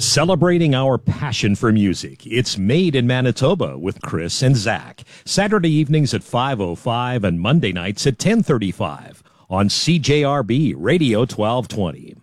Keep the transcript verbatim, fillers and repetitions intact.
Celebrating our passion for music, it's Made in Manitoba with Chris and Zach. Saturday evenings at five oh five and Monday nights at ten thirty-five on C J R B Radio twelve twenty.